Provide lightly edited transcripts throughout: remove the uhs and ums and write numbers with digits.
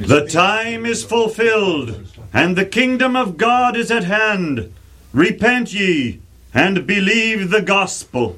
The time is fulfilled, and the kingdom of God is at hand. Repent ye, and believe the gospel.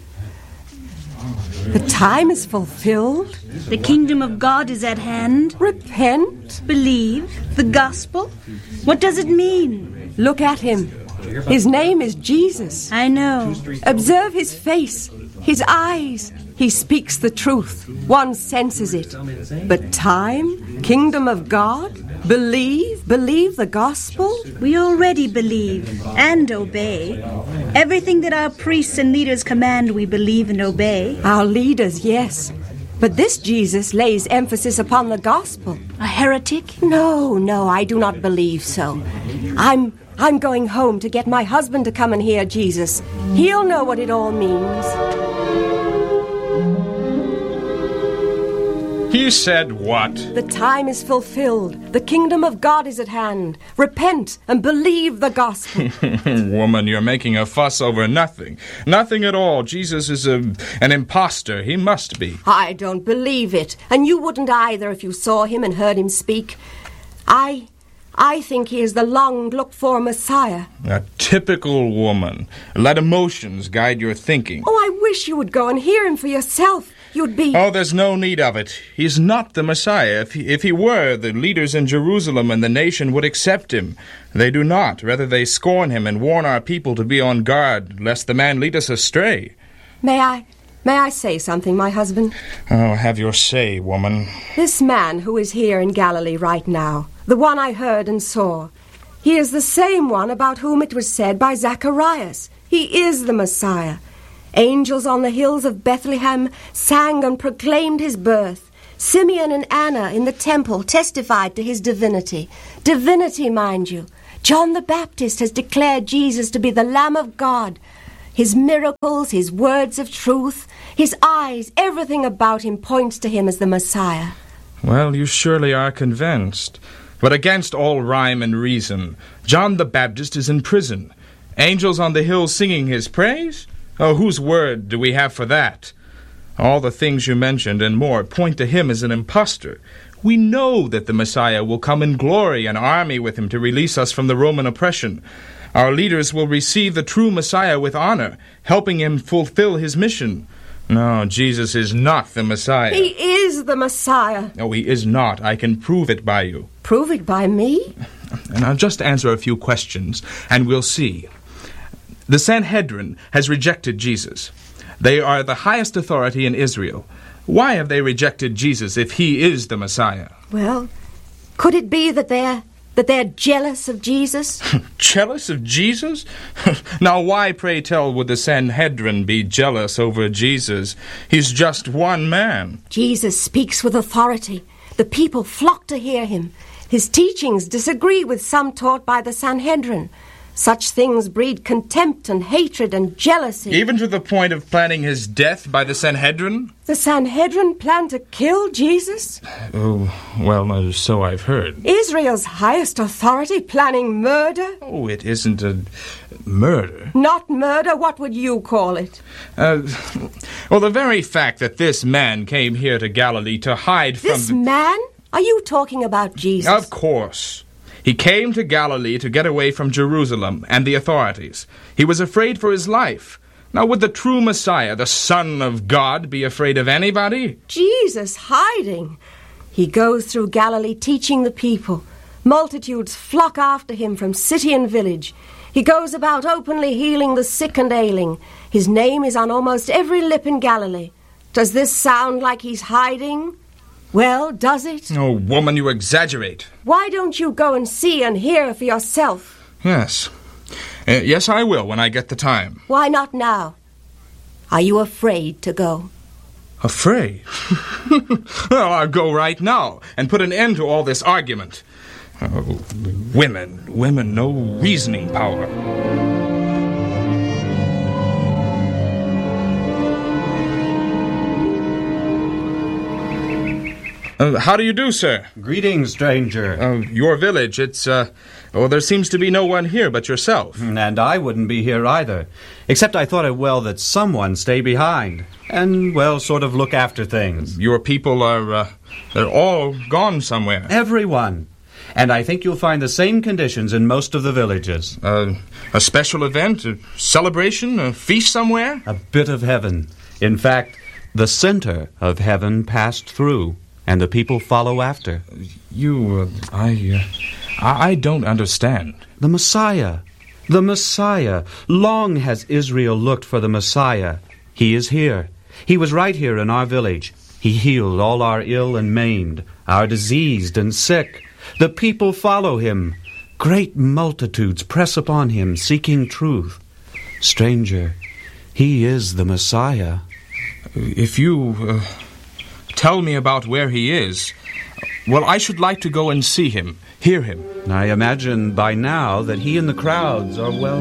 The time is fulfilled. The kingdom of God is at hand. Repent. Believe the gospel. What does it mean? Look at him. His name is Jesus. I know. Observe his face, his eyes. He speaks the truth. One senses it. But time, kingdom of God, believe the gospel. We already believe and obey. Everything that our priests and leaders command, we believe and obey. Our leaders, yes. But this Jesus lays emphasis upon the gospel. A heretic? No, I do not believe so. I'm going home to get my husband to come and hear Jesus. He'll know what it all means. He said what? The time is fulfilled. The kingdom of God is at hand. Repent and believe the gospel. Woman, you're making a fuss over nothing. Nothing at all. Jesus is an imposter. He must be. I don't believe it. And you wouldn't either if you saw him and heard him speak. I think he is the long-looked-for Messiah. A typical woman. Let emotions guide your thinking. Oh, I wish you would go and hear him for yourself. You'd be... Oh, there's no need of it. He's not the Messiah. If he were, the leaders in Jerusalem and the nation would accept him. They do not. Rather, they scorn him and warn our people to be on guard, lest the man lead us astray. May I say something, my husband? Oh, have your say, woman. This man who is here in Galilee right now, the one I heard and saw, he is the same one about whom it was said by Zacharias. He is the Messiah. Angels on the hills of Bethlehem sang and proclaimed his birth. Simeon and Anna in the temple testified to his divinity. Divinity, mind you. John the Baptist has declared Jesus to be the Lamb of God. His miracles, his words of truth, his eyes, everything about him points to him as the Messiah. Well, you surely are convinced. But against all rhyme and reason, John the Baptist is in prison. Angels on the hills singing his praise? Oh, whose word do we have for that? All the things you mentioned and more point to him as an impostor. We know that the Messiah will come in glory, an army with him to release us from the Roman oppression. Our leaders will receive the true Messiah with honor, helping him fulfill his mission. No, Jesus is not the Messiah. He is the Messiah. No, he is not. I can prove it by you. Prove it by me? And I'll just answer a few questions, and we'll see. The Sanhedrin has rejected Jesus. They are the highest authority in Israel. Why have they rejected Jesus if he is the Messiah? Well, could it be that they're jealous of Jesus? Jealous of Jesus? Now why, pray tell, would the Sanhedrin be jealous over Jesus? He's just one man. Jesus speaks with authority. The people flock to hear him. His teachings disagree with some taught by the Sanhedrin. Such things breed contempt and hatred and jealousy. Even to the point of planning his death by the Sanhedrin? The Sanhedrin planned to kill Jesus? Oh, well, so I've heard. Israel's highest authority planning murder? Oh, it isn't a murder. Not murder? What would you call it? Well, the very fact that this man came here to Galilee to hide from... This man? Are you talking about Jesus? Of course. He came to Galilee to get away from Jerusalem and the authorities. He was afraid for his life. Now, would the true Messiah, the Son of God, be afraid of anybody? Jesus hiding. He goes through Galilee teaching the people. Multitudes flock after him from city and village. He goes about openly healing the sick and ailing. His name is on almost every lip in Galilee. Does this sound like he's hiding? Well, does it? Oh, woman, you exaggerate. Why don't you go and see and hear for yourself? Yes. Yes, I will when I get the time. Why not now? Are you afraid to go? Afraid? Well, I'll go right now and put an end to all this argument. Oh, women, no reasoning power. How do you do, sir? Greetings, stranger. Your village, there seems to be no one here but yourself. And I wouldn't be here either, except I thought it well that someone stay behind and, sort of look after things. Your people they're all gone somewhere. Everyone. And I think you'll find the same conditions in most of the villages. A special event, a celebration, a feast somewhere? A bit of heaven. In fact, the center of heaven passed through, and the people follow after. I don't understand. The Messiah. The Messiah. Long has Israel looked for the Messiah. He is here. He was right here in our village. He healed all our ill and maimed, our diseased and sick. The people follow him. Great multitudes press upon him, seeking truth. Stranger, he is the Messiah. If you tell me about where he is, I should like to go and see him, hear him. I imagine by now that he and the crowds are well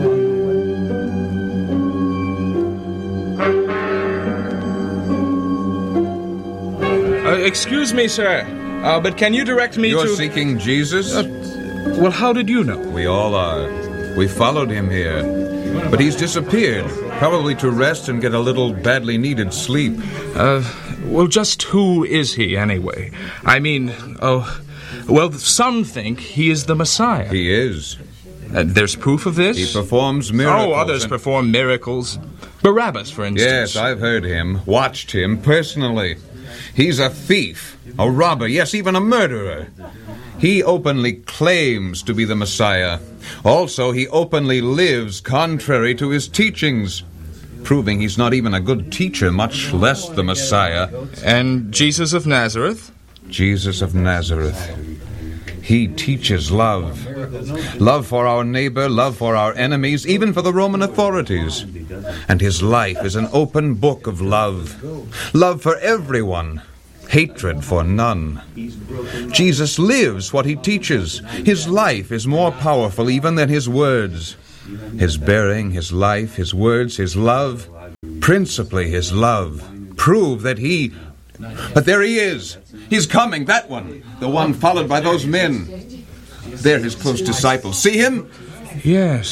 underway. Excuse me, sir, but can you direct me You're to... seeking Jesus? How did you know? We all are. We followed him here. But he's disappeared, probably to rest and get a little badly needed sleep. Just who is he, anyway? I mean, some think he is the Messiah. He is. There's proof of this? He performs miracles. Others perform miracles. Barabbas, for instance. Yes, I've heard him, watched him personally. He's a thief, a robber, yes, even a murderer. He openly claims to be the Messiah. Also, he openly lives contrary to his teachings, proving he's not even a good teacher, much less the Messiah. And Jesus of Nazareth? Jesus of Nazareth. He teaches love. Love for our neighbor, love for our enemies, even for the Roman authorities. And his life is an open book of love. Love for everyone. Hatred for none. Jesus lives what he teaches. His life is more powerful even than his words. His bearing, his life, his words, his love, principally his love, prove that he... But there he is. He's coming, that one. The one followed by those men. They're his close disciples. See him? Yes.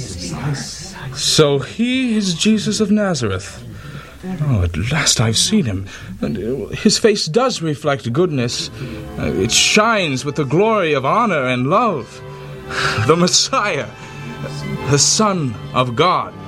So he is Jesus of Nazareth. At last I've seen him. His face does reflect goodness. It shines with the glory of honor and love. The Messiah, the Son of God.